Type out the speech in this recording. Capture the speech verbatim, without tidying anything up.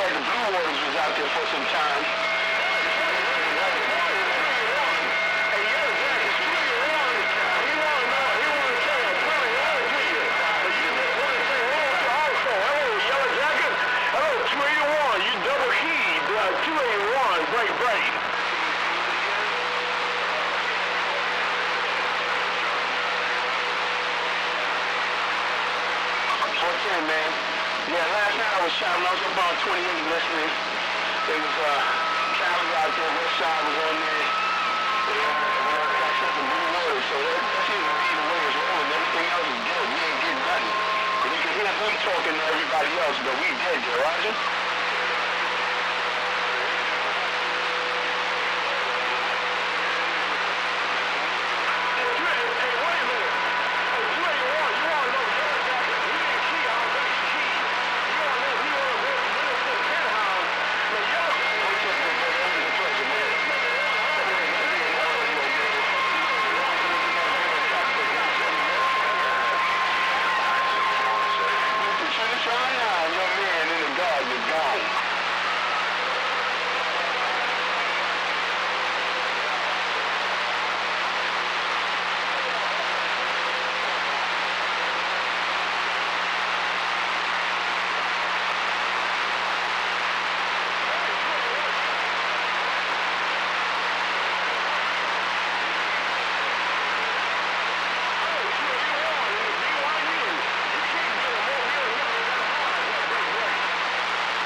had the Blue Waters was out there for some time. Break, break. fourteen, man. Yeah, last night I was shouting. I was about twenty-eight listening. There was uh, Cali out there. Westside was on there. They uh, got some Blue Waters, so that, that seems to be the way it's rolling. Everything else is dead. We ain't getting nothing. And you can hear them talking to everybody else, but we dead there, Roger.